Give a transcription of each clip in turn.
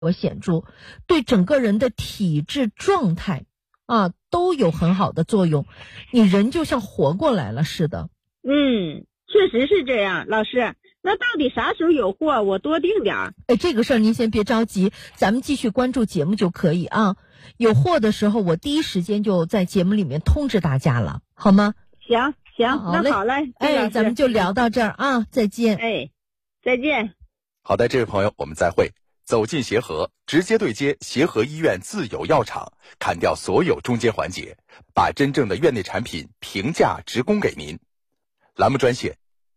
我显著，对整个人的体质状态都有很好的作用，你人就像活过来了似的。 确实是这样。老师，那到底啥时候有货，我多订点儿？ 这个事儿您先别着急，咱们继续关注节目就可以啊。有货的时候，我第一时间就在节目里面通知大家了，好吗？ 行，那好嘞。 咱们就聊到这儿啊，再见。 再见。 好的，这位朋友，我们再会。走进协和，直接对接协和医院自有药厂，砍掉所有中间环节，把真正的院内产品平价直供给您。栏目专线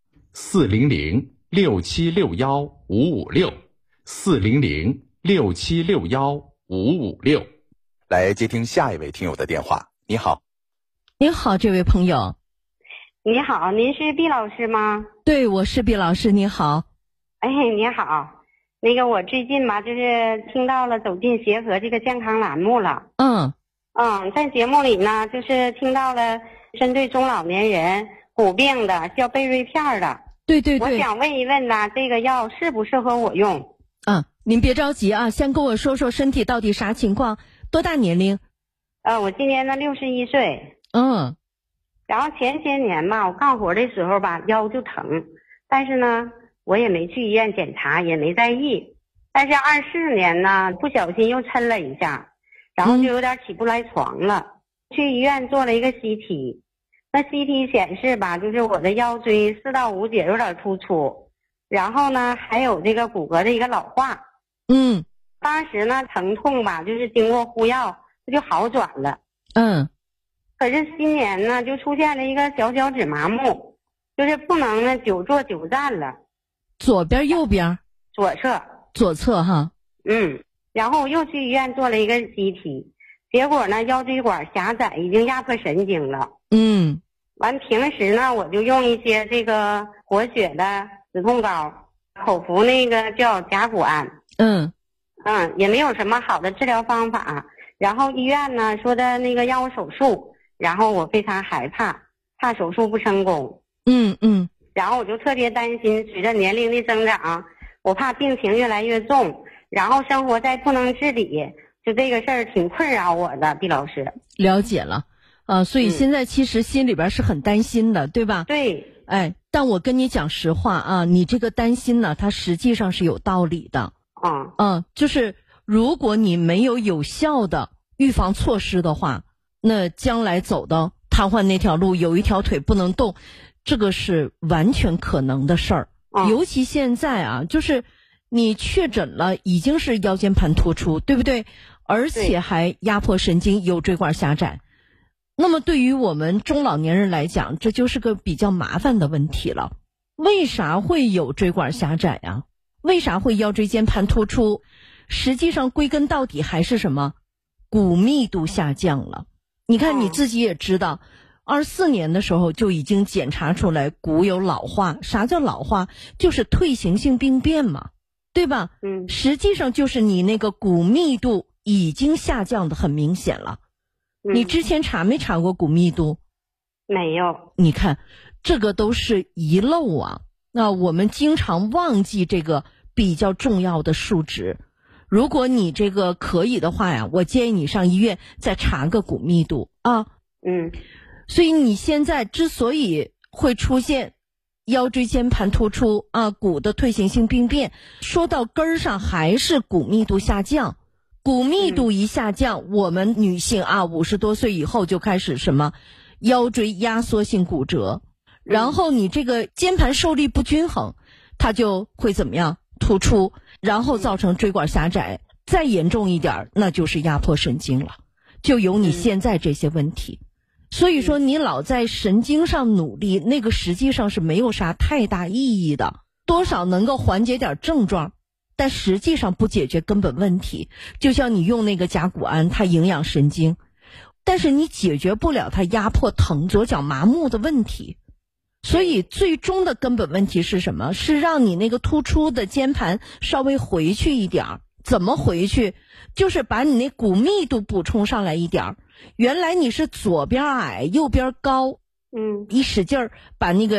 400-676-556，400-676-556。来接听下一位听友的电话。你好。 您好，这位朋友。 你好，您是毕老师吗？ 对，我是毕老师，你好。 你好。那个我最近吧，就是听到了走进协和这个健康栏目了。在节目里呢，就是听到了针对中老年人骨病的叫贝瑞片的。 对， 我想问一问呢，这个药适不适合我用？ 您别着急啊，先跟我说说身体到底啥情况，多大年龄？ 我今年呢61岁。然后前些年吧，我干活的时候吧，腰就疼，但是呢我也没去医院检查，也没在意。但是24年呢，不小心又抻了一下，然后就有点起不来床了。去医院做了一个 CT， 那 CT 显示吧，就是我的腰椎4到5节有点突出，然后呢还有这个骨骼的一个老化。当时呢疼痛吧，就是经过敷药它就好转了。可是今年呢就出现了一个小脚趾麻木，就是不能呢久坐久站了。 左边右边？ 左侧哈。 然后我又去医院做了一个 CT， 结果呢腰椎管狭窄，已经压迫神经了。完平时呢我就用一些这个活血的止痛膏，口服那个叫甲钴胺。也没有什么好的治疗方法。然后医院呢说的那个让我手术，然后我非常害怕手术不成功。然后我就特别担心，随着年龄的增长，我怕病情越来越重，然后生活再不能自理，就这个事儿挺困扰我的。毕老师， 了解了。所以现在其实心里边是很担心的，对吧？ 对。 但我跟你讲实话啊，你这个担心呢，它实际上是有道理的。就是如果你没有有效的预防措施的话，那将来走到瘫痪那条路，有一条腿不能动，这个是完全可能的事儿。尤其现在就是你确诊了已经是腰间盘突出，对不对？而且还压迫神经，有椎管狭窄。那么对于我们中老年人来讲，这就是个比较麻烦的问题了。为啥会有椎管狭窄啊？为啥会腰椎间盘突出？实际上归根到底还是什么？骨密度下降了。你看你自己也知道，24年的时候就已经检查出来骨有老化。啥叫老化？就是退行性病变嘛，对吧？实际上就是你那个骨密度已经下降的很明显了。你之前查没查过骨密度？ 没有。 你看这个都是遗漏啊。那我们经常忘记这个比较重要的数值。如果你这个可以的话呀，我建议你上医院再查个骨密度啊。所以你现在之所以会出现腰椎间盘突出骨的退行性病变，说到根儿上还是骨密度下降。骨密度一下降，我们女性50多岁以后就开始什么腰椎压缩性骨折，然后你这个肩盘受力不均衡，它就会怎么样？突出，然后造成椎管狭窄，再严重一点那就是压迫神经了，就有你现在这些问题。所以说你老在神经上努力，那个实际上是没有啥太大意义的，多少能够缓解点症状，但实际上不解决根本问题。就像你用那个甲钴胺，它营养神经，但是你解决不了它压迫疼左脚麻木的问题。所以最终的根本问题是什么？是让你那个突出的肩盘稍微回去一点。怎么回去？就是把你那骨密度补充上来一点。原来你是左边矮右边高，一使劲儿把那个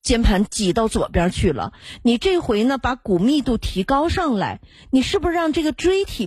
肩盘挤到左边去了，你这回呢把骨密度提高上来，你是不是让这个椎体